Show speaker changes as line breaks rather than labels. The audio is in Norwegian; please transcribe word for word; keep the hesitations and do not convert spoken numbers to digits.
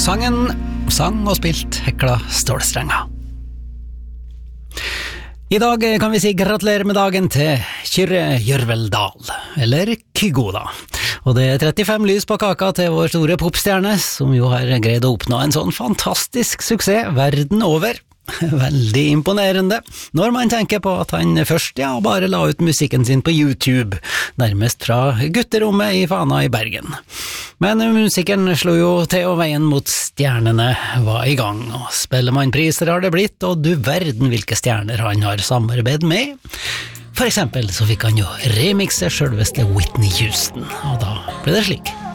sangen, sang og spilt hekla stålstrenger. I dag kan vi si gratulerer med dagen til Kyrre Jørveldal, eller Kygo da. Og det er trettifem lys på kaka til vår store popstjerne, som jo har greid å oppnå en sånn fantastisk suksess verden over. Veldig imponerende, når man tenker på at han først ja, bare la ut musikken sin på YouTube, nærmest fra gutterommet i Fana i Bergen. Men musikken slo jo til og veien mot stjernene var i gang, og Spellemannpriser har det blitt, og du verden hvilke stjerner han har samarbeid med. For eksempel så fikk han jo remixe selveste Whitney Houston, og da ble det slik.